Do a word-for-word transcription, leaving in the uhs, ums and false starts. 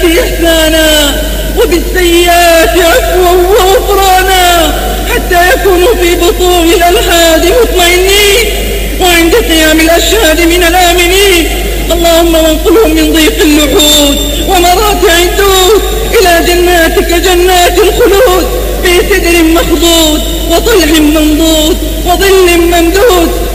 إحسانا وبالسيئات عفوا وغفرانا، حتى يكونوا في بطون الألحاد مطمئنين وعند قيام الأشهاد من الآمنين. اللهم وانقلهم من ضيق اللحود ومراتع الدود إلى جناتك جنات الخلود في سدر مخضود وطلح منضود وظل ممدود